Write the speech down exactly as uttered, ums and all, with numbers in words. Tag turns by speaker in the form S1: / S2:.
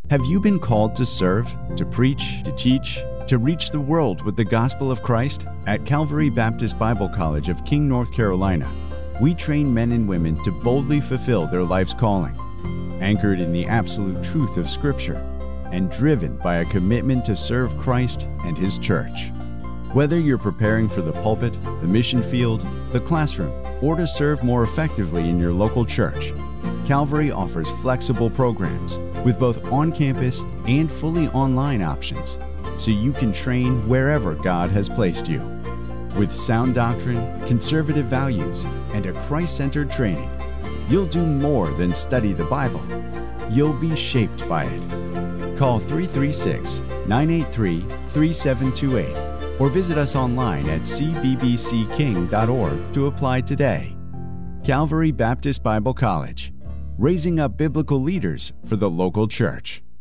S1: Have you been called to serve, to preach, to teach, to reach the world with the gospel of Christ? At Calvary Baptist Bible College of King, North Carolina, we train men and women to boldly fulfill their life's calling, anchored in the absolute truth of Scripture and driven by a commitment to serve Christ and His church. Whether you're preparing for the pulpit, the mission field, the classroom, or to serve more effectively in your local church, Calvary offers flexible programs with both on-campus and fully online options, so you can train wherever God has placed you. With sound doctrine, conservative values, and a Christ-centered training, you'll do more than study the Bible. You'll be shaped by it. Call three three six, nine eight three, three seven two eight or visit us online at c b b c king dot org to apply today. Calvary Baptist Bible College, raising up biblical leaders for the local church.